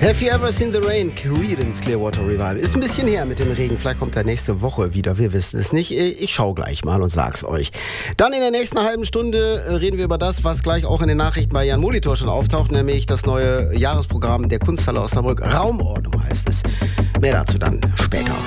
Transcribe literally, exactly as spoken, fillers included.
Have you ever seen the rain? Creedence Clearwater Revival. Ist ein bisschen her mit dem Regen. Vielleicht kommt er nächste Woche wieder. Wir wissen es nicht. Ich schaue gleich mal und sag's euch. Dann in der nächsten halben Stunde reden wir über das, was gleich auch in den Nachrichten bei Jan Molitor schon auftaucht, nämlich das neue Jahresprogramm der Kunsthalle Osnabrück. Raumordnung heißt es. Mehr dazu dann später.